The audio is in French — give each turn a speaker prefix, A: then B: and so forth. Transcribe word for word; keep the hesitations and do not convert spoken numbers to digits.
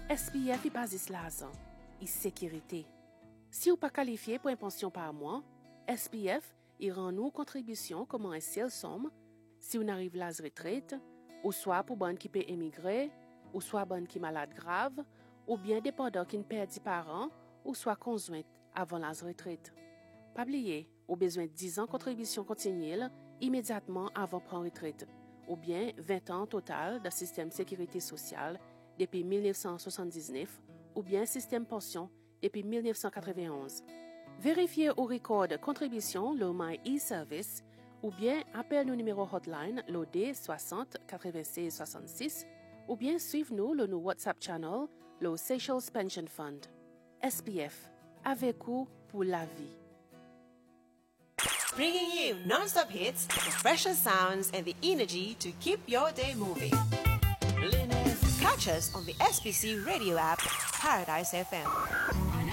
A: S P F est basé sur l'argent et sécurité. Si vous pas qualifié pour une pension par mois, S P F il rend nous contribution comme un seul somme si on arrive à la retraite, ou soit pour bonne qui peut émigrer, ou soit bonne qui malade grave, ou bien dépendant qui ne perd des parents, ou soit conjointe avant la retraite. Pas oublier, au besoin de dix ans contribution continue immédiatement avant prendre retraite, ou bien vingt ans total de système sécurité sociale depuis mille neuf cent soixante-dix-neuf, ou bien système pension depuis mille neuf cent quatre-vingt-onze. Vérifiez au record de contribution le My e-Service ou bien appelle nos numéros hotline le D soixante quatre-vingt-seize soixante-six ou bien suivez-nous le nous WhatsApp channel le Seychelles Pension Fund. S P F, avec vous pour la vie.
B: Bringing you non-stop hits, the freshest sounds and the energy to keep your day moving. Catch us on the S B C radio app, Paradise F M.